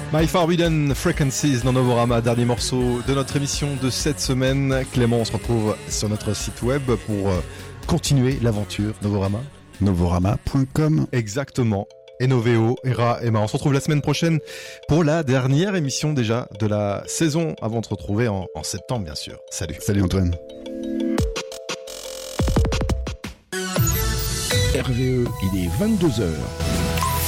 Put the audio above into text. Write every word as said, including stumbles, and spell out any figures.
My Forbidden Frequencies dans Novorama, dernier morceau de notre émission de cette semaine. Clément, on se retrouve sur notre site web pour continuer l'aventure Novorama. Novorama point com. Exactement. Et Noveo, Era, Emma. On se retrouve la semaine prochaine pour la dernière émission déjà de la saison avant de se retrouver en, en septembre, bien sûr. Salut. Salut Antoine. R V E, il est vingt-deux heures.